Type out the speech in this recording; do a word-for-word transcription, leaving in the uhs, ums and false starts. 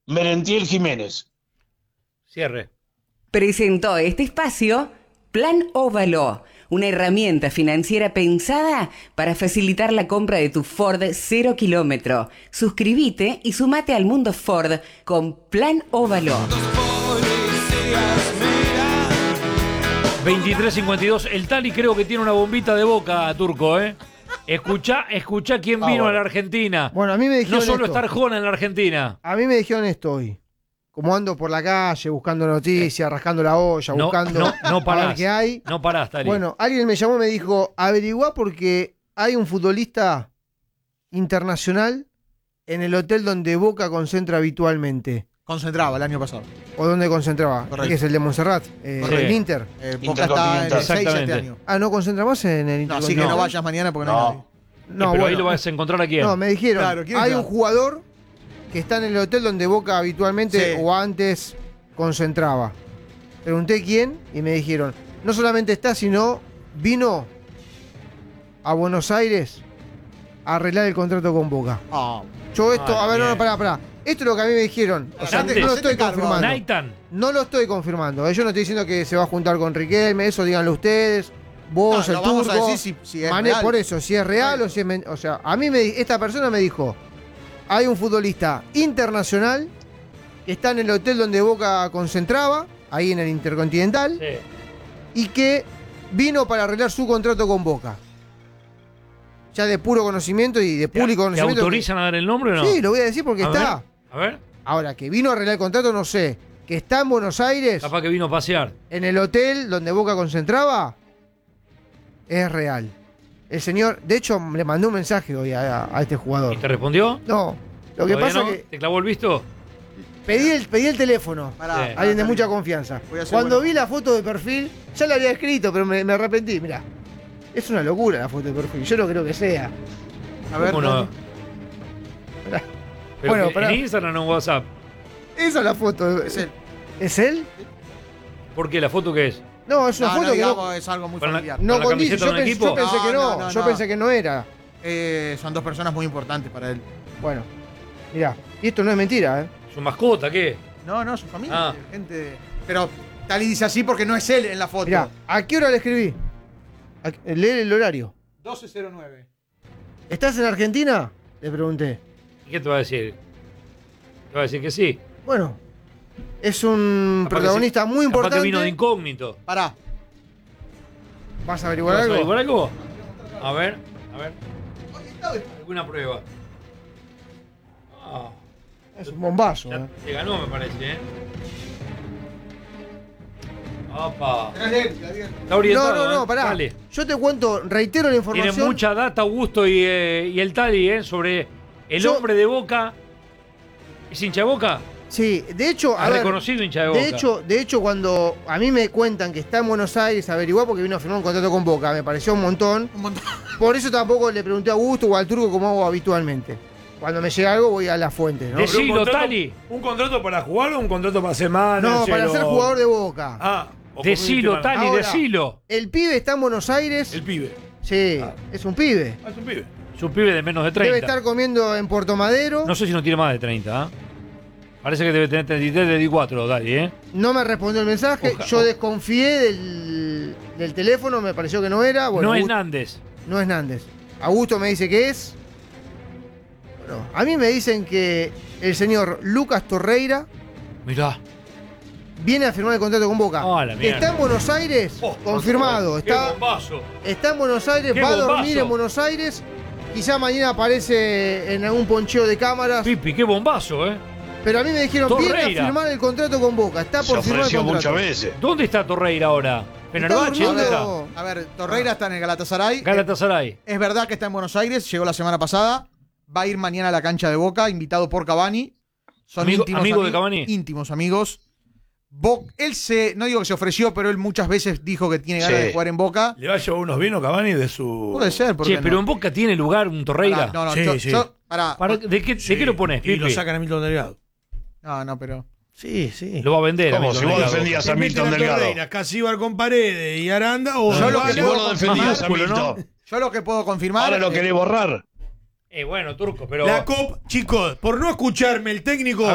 Merentiel Jiménez. Cierre. Presentó este espacio Plan Óvalo, una herramienta financiera pensada para facilitar la compra de tu Ford cero kilómetro. Suscríbete y sumate al mundo Ford con Plan Óvalo. veintitrés cincuenta y dos. El Tali creo que tiene una bombita de Boca, Turco, ¿eh? Escuchá, escuchá quién Ah, vino bueno. a la Argentina. Bueno, a mí me dijeron No solo esto. está Arjona en la Argentina. A mí me dijeron esto hoy. Como ando por la calle, buscando noticias, rascando la olla, No, buscando no, no a ver parás. qué hay. No parás, Tali. Bueno, alguien me llamó y me dijo, averiguá porque hay un futbolista internacional en el hotel donde Boca concentra habitualmente. Concentraba el año pasado. ¿O dónde concentraba? Correcto. ¿Qué es el de Montserrat? Eh, Correcto. el Inter. Eh, Boca está en el seis, siete Exactamente. años. Ah, ¿no concentra más en el Inter? No, así que no vayas mañana porque no, hay nadie. Eh, No, pero ahí bueno. lo vas a encontrar a quién. No, me dijeron, Claro, ¿quién hay está? un jugador que está en el hotel donde Boca habitualmente Sí. o antes concentraba. Pregunté quién y me dijeron, no solamente está, sino vino a Buenos Aires a arreglar el contrato con Boca. Ah, Yo esto, Ah, a ver, no, bien. no, pará, pará. Esto es lo que a mí me dijeron. O sea, Antes, no lo estoy hacete cargo. confirmando. Naitan. No lo estoy confirmando. Yo no estoy diciendo que se va a juntar con Riquelme, eso díganlo ustedes. Vos, No, el lo vamos a turco. decir si- si es Mané, real. por eso, si es real o si es men- o sea, a mí me di- esta persona me dijo, hay un futbolista internacional que está en el hotel donde Boca concentraba, ahí en el Intercontinental, Sí. y que vino para arreglar su contrato con Boca. Ya de puro conocimiento y de público ¿Te conocimiento. autorizan a dar el nombre o no? Sí, lo voy a decir porque A está. ver, a ver. Ahora, que vino a arreglar el contrato, no sé. Que está en Buenos Aires, Capaz que vino a pasear. en el hotel donde Boca concentraba, es real. El señor, de hecho, le mandé un mensaje hoy a, a este jugador. ¿Y te respondió? No, lo que ¿Todavía pasa no? es que ¿Te clavó el visto? pedí el, pedí el teléfono. pará, Sí. pará, Alguien de Tali. mucha confianza. Voy a hacer Cuando bueno. vi la foto de perfil, ya la había escrito, pero me, me arrepentí. Mirá, es una locura la foto de perfil. Yo no creo que sea. A ver, ¿Cómo no? Tali. Mirá. Pero Bueno, que pará. en Instagram o en WhatsApp. Esa es la foto. Es él. ¿Es él? ¿Por qué? ¿La foto qué es? No, es una No, foto no, que digamos, no, es algo muy Con la- familiar. no ¿Con la condice. camiseta Yo, de un pensé- equipo? yo pensé que no, No, no, yo no. pensé que no era. Eh, son dos personas muy importantes para él. Bueno, mirá, y esto no es mentira, ¿eh? ¿Su mascota qué? No, no, su familia, Ah. gente. Pero Tali dice así porque no es él en la foto. Mirá, ¿a qué hora le escribí? ¿A qué- Lee el horario. doce cero nueve. ¿Estás en Argentina? Le pregunté. ¿Y qué te va a decir? Te va a decir que sí. Bueno, es un Capaz que protagonista sí. muy Capaz importante. que vino de incógnito. Pará. ¿Vas a ¿Vas averiguar a algo? averiguar algo? A ver, a ver. ¿Alguna prueba? Ah, Es un bombazo, ya ¿eh? te ganó, me parece, ¿eh? Opa. Está orientado, No, no, no, ¿eh? pará. Dale. Yo te cuento, reitero la información. Tiene mucha data Augusto y, eh, y el Tali, ¿eh? Sobre el Yo- hombre de Boca. ¿Es hincha de Boca? Sí, de hecho, a Ha ver, reconocido hincha de Boca. de hecho, de hecho, cuando a mí me cuentan que está en Buenos Aires, averiguar porque vino a firmar un contrato con Boca, me pareció un montón. Un montón. Por eso tampoco le pregunté a Augusto o al Turco como hago habitualmente. Cuando me llega algo voy a la fuente, ¿no? Decí- Pero un Decilo, contrato- Tali. ¿Un contrato para jugar o un contrato para semana? No, para ser jugador de Boca. Ah, o Decilo, community Tali, Ahora, decilo. El pibe está en Buenos Aires. manager. El pibe. Sí, Ah. es un pibe. Ah, es un pibe. Es un pibe de menos de treinta. Debe estar comiendo en Puerto Madero. No sé si no tiene más de treinta, ¿ah? Parece que debe tener treinta y tres, treinta y cuatro, Dali, ¿eh? No me respondió el mensaje. Oja- Yo desconfié del, del teléfono, me pareció que no era. Bueno, no es Augusto- Nández. No es Nández. Augusto me dice que es. Bueno, a mí me dicen que el señor Lucas Torreira Mirá. viene a firmar el contrato con Boca. Ah, la Que mierda. está en Buenos Aires, Oh, confirmado. Qué Está, bombazo. está en Buenos Aires, Qué va a dormir bombazo. en Buenos Aires. Quizá mañana aparece en algún poncheo de cámaras. Pipi, qué bombazo, ¿eh? Pero a mí me dijeron, viene Torreira. a firmar el contrato con Boca. Está Se por firmar el ofreció contrato. muchas veces. ¿Dónde está Torreira ahora? ¿Fenerbahce? ¿Dónde está? durmiendo. A ver, Torreira está en el Galatasaray. Galatasaray. Es verdad que está en Buenos Aires, llegó la semana pasada. Va a ir mañana a la cancha de Boca, invitado por Cavani. Son Amigo- íntimos amigo de ami- Cavani. Íntimos amigos. Bo- él se, no digo que se ofreció, pero él muchas veces dijo que tiene ganas Sí. de jugar en Boca. ¿Le va a llevar unos vinos Cavani de su. Puede ser, porque Che, pero en Boca tiene lugar un Torreira. no, no, Sí, yo, sí. yo- pará. Para- ¿de, qué, Sí, ¿De qué lo pones, Y lo Pipi? sacan a Milton Delgado. No, no, pero. Sí, sí. Lo va a vender. ¿Cómo? amigo, Si vos Delgado. defendías a Te Milton meten a Delgado. Torreira, Casíbar con Paredes y Aranda o Yo lo que Si puedo vos lo defendías a Márculo, ¿no? Milton. Yo lo que puedo confirmar. Ahora lo eh, querés borrar. Eh, bueno, Turco, pero... La C O P, chicos, por no escucharme el técnico